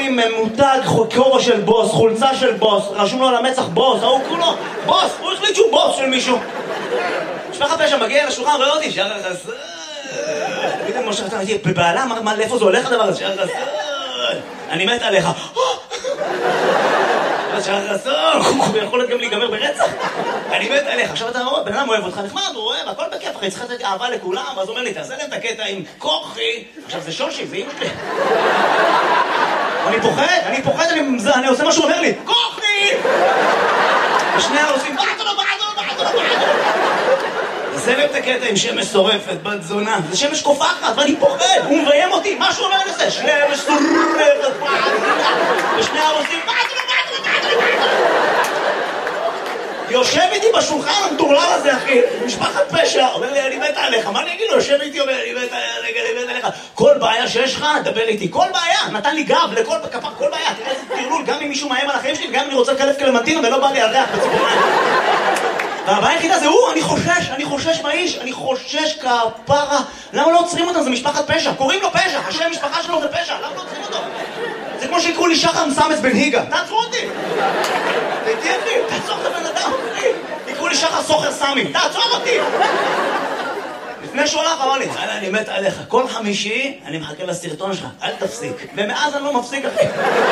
עם מותג, כובע של בוס, חולצה של בוס, רשום לו על המצח בוס, ההוא כולו בוס, הוא החליט שהוא בוס של מישהו. משפחת פשע מגיע לשולחן, רואה אותי, שער החסון. פתאום משה חתם, בבעלה, לאיפה זה הולך הדבר הזה? שער החסון, אני מת עליך. שער החסון, הוא יכול להיות גם להיגמר ברצח. אני מת עליך. עכשיו אתה רואה, בן אדם אוהב אותך, נחמד, הוא אוהב, הכל בכיף, אחי, צריך לתת אהבה לכולם, ואז הוא אומר לי, תעשה להם את הקטע עם כוחי. עכשיו זה שושי, זה אמא שלי. אני פוחד, אני עושה מה שהוא אומר לי, כוחי! ושני העושים, בעדו. תעשה להם את הקטע עם שמש שורפת, בת זונה. זה שמש קופחת, ואני פוחד, הוא מביים אותי, מה שהוא אומר לי זה, שמש שורפת, ושני העושים, בעדו. יושב איתי בשולחן המטורלל הזה, אחי, משפחת פשע, אומר לי, אני מת עליך, מה אני אגיד לו? יושב איתי, אומר, אני מת עליך. כל בעיה שיש לך, דבר איתי, כל בעיה, נתן לי גב לכל כפר, כל בעיה, תראה איזה תרלול, גם אם מישהו מאיים על החיים שלי, וגם אם אני רוצה לקלף קלמנטינה ולא בא לי על ריח בציפורניים. והבעיה היחידה זה הוא, אני חושש מהאיש, אני חושש כפרה. למה לא עוצרים אותם? זה משפחת פשע, קוראים לו פשע, השם משפחה שלו זה פשע, למה לא עוצרים אותו? זה כמו שיקראו לי שחר מסמס בן היגה, תעצרו אותי! תהייתי אחי, תעצור את הבן אדם, אחי! יקראו לי שחר סוחר סמי, תעצור אותי! לפני שהוא הלך אמר לי, אני מת עליך, כל חמישי אני מחכה לסרטון שלך, אל תפסיק. ומאז אני לא מפסיק, אחי.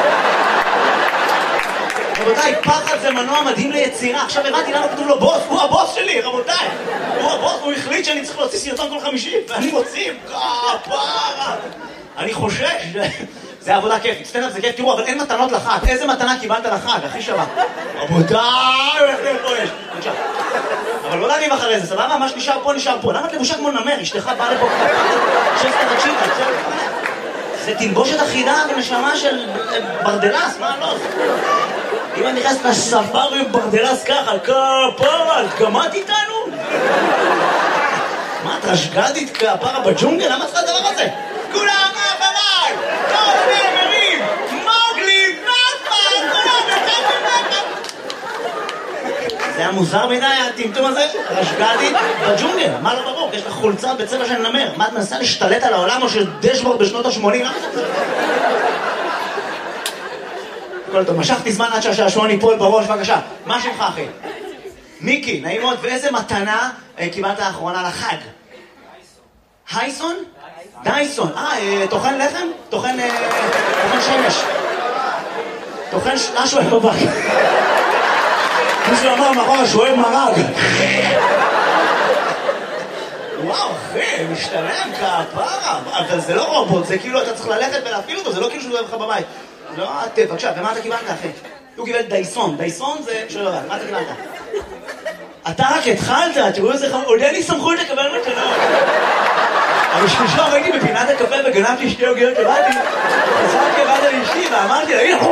רבותיי, פחד זה מנוע מדהים ליצירה. עכשיו הבנתי למה כתוב לו בוס, הוא הבוס שלי, רבותיי. הוא הבוס, הוא החליט שאני צריך להוציא סרטון כל חמישי, ואני מוציא, כפרה. אני חושש. זה עבודה כיפית, סטנדאפ זה כיף, תראו, אבל אין מתנות לחג. איזה מתנה קיבלת לחג, הכי שווה? רבותיי, איך זה פה יש? בבקשה. אבל לא להריב אחרי זה, סבבה? מה שנשאר פה. למה את לבושה כמו נמר? אשתך באה לפה שסטה וקשיבה, זה תלבושת אחידה ונשמה של ברדלס, מה לא? אם אני נכנס לספארי ברדלס ככה, כפרה, גמת איתנו? מה, את רשגדית כפרה בג'ונגל? למה צריכה הדבר הזה? כולם אחריי! כל הנאמרים! מוגלי! נאפה! כולם זה היה מוזר מדי, הטמטום הזה? רשגדית בג'ונגל, מה לא ברור? יש לך חולצה בצבע של נמר. מה, את מנסה להשתלט על העולם או של דשבורד בשנות ה-80? למה זה? כל טוב, משכתי זמן עד שהשעשועון ייפול בראש, בבקשה. מה שלך, אחי? מיקי, נעים מאוד, ואיזה מתנה קיבלת האחרונה לחג? הייסון? דייסון. טוחן לחם? טוחן שמש. טוחן משהו אוהב בבק. מישהו אמר מאחורה שהוא אוהב מרג. וואו, אחי, משתלם כפרה. אבל זה לא רובוט, זה כאילו אתה צריך ללכת ולהפעיל אותו, זה לא כאילו שהוא אוהב לך בבית. לא, בבקשה, ומה אתה קיבלת, אחי? הוא קיבל דייסון. דייסון זה שלא יודע, מה אתה קיבלת? אתה רק התחלת, תראו איזה חמור, עוד אין לי סמכות לקבל מתנות. אבל שלושה ראיתי בפינת הקפה וגנבתי שתי עוגיות שבאתי, חזרתי הביתה לאשתי ואמרתי לה, הנה!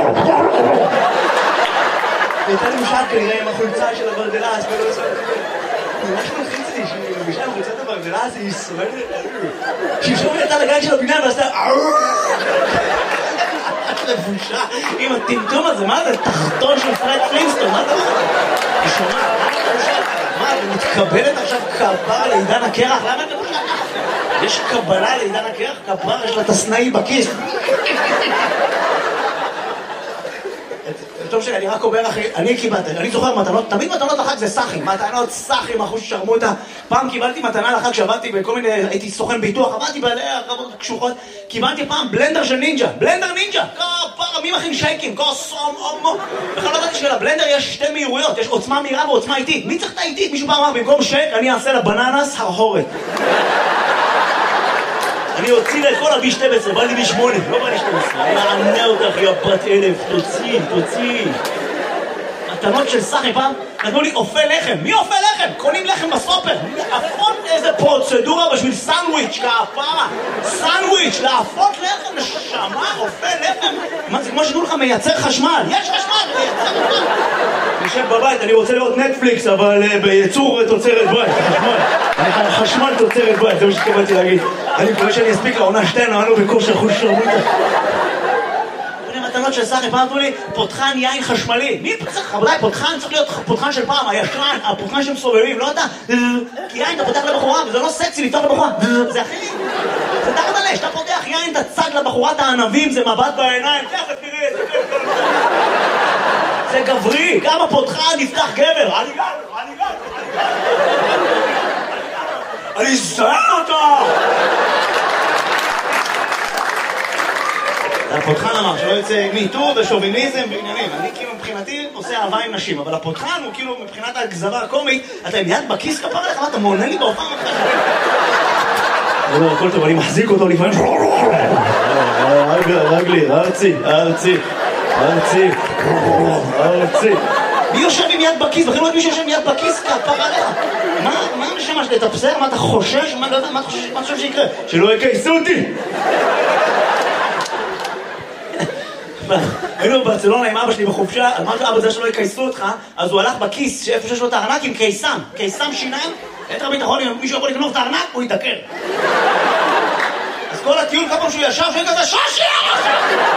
הייתה לי משל כנראה עם החולצה של הברדלס, ולא עושה... ממש מלחיץ לי שהיא מרגישה עם חולצת הברדלס, היא שורדת... שפשום יצאה לגן של הפינה ועשתה... לבושה עם הטמטום הזה, מה זה? תחתון של פרד פלינסטון, מה זה? היא שומעת, מה את מתקבלת עכשיו כפרה לעידן הקרח? למה את לבושה ככה? יש קבלה לעידן הקרח? כפרה יש לה תסנאי בכיס. טוב שלי, אני רק אומר אחי, אני קיבלתי, אני זוכר מתנות, תמיד מתנות לחג זה סחים, מתנות סחים, אחוז ששרמוטה. פעם קיבלתי מתנה לחג שעבדתי בכל מיני, הייתי סוכן ביטוח, עבדתי בעלי הרבות קשוחות, קיבלתי פעם בלנדר של נינג'ה, בלנדר נינג'ה, כפרה, מי מכין שייקים, כוסום, אומו. בכלל לא ידעתי שלבלנדר יש שתי מהירויות, יש עוצמה מהירה ועוצמה איטית. מי צריך את האיטית? מישהו פעם אמר, במקום שייק אני אעשה לבננס הרהורת. אני אוציא לה את כל ה-B12, בא לי B8, לא בא לי 12. אני אענה אותך, יא בת אלף, תוציא. מתנות של סחי פעם, נתנו לי אופה לחם. מי אופה לחם? קונים לחם בסופר. להפות איזה פרוצדורה בשביל סנדוויץ', כפרה. סנדוויץ', להפות לחם, נשמה, אופה לחם. מה זה כמו שתנו לך מייצר חשמל? יש חשמל, מייצר חשמל. נשב בבית, אני רוצה לראות נטפליקס, אבל בייצור תוצרת בית, חשמל. חשמל תוצרת בית, זה מה שתקבלתי להגיד. אני מקווה שאני אספיק לעונה 2, נענו בכושר חוש שרמוטה. מתנות של סחי, פעם אמרו לי, פותחן יין חשמלי. מי צריך? רבותיי, פותחן צריך להיות פותחן של פעם, הישן, הפותחן שמסובבים, לא אתה. כי יין אתה פותח לבחורה, וזה לא סקסי לפתוח לבחורה. זה הכי זה דר מלא, שאתה פותח יין, תצג לבחורת הענבים, זה מבט בעיניים, תכף תראה, זה גבר. זה גברי, גם הפותחה נפתח גבר. אני גבר. אני אזהר אותה! הפותחן אמר שלא יוצא מיטור ושוביניזם ועניינים. אני כאילו מבחינתי עושה אהבה עם נשים, אבל הפותחן הוא כאילו מבחינת הגזרה הקומית, אתה עם יד בכיס כפרה לך, אתה מעונן לי בהופעה מתחת. אני אומר, הכל טוב, אני מחזיק אותו לפעמים. רגלי, ארצי. מי יושב עם יד בכיס? בכלל לא את מי שיושב עם יד בכיס כפרה לך. מה הנשמה שלי? אתה בסדר? מה אתה חושש? מה אתה חושב שיקרה? שלא יקייסו אותי! היינו בברצלונה עם אבא שלי בחופשה, אמרתי אבא זה שלא יקייסו אותך, אז הוא הלך בכיס שאיפה שיש לו את הארנק עם קיסם שיניים, יתר ביטחון, אם מישהו יכול לקנות את הארנק, הוא יתקר. אז כל הטיול, כל פעם שהוא ישב, שהוא כזה, שושי!